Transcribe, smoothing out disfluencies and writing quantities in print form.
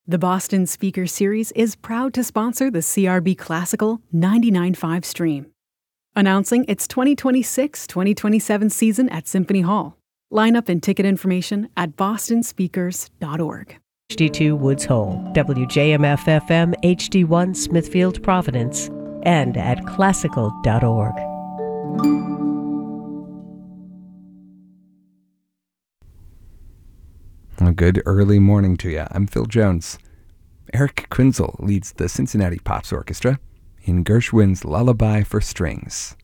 The Boston Speaker Series is proud to sponsor the CRB Classical 99.5 stream. Announcing its 2026-2027 season at Symphony Hall. Lineup and ticket information at bostonspeakers.org. HD2 Woods Hole, WJMF-FM HD1 Smithfield, Providence, and at classical.org. A good early morning to you. I'm Phil Jones. Eric Kunzel leads the Cincinnati Pops Orchestra in Gershwin's Lullaby for Strings.